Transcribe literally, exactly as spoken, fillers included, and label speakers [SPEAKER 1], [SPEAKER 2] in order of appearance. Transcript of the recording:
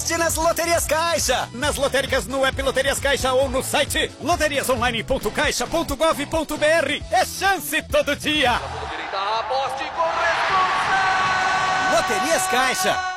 [SPEAKER 1] Aposte nas Loterias Caixa. Nas lotéricas, no app Loterias Caixa ou no site loterias online ponto caixa ponto gov ponto br. É chance todo dia.
[SPEAKER 2] Aposte com responsa.
[SPEAKER 1] Loterias Caixa.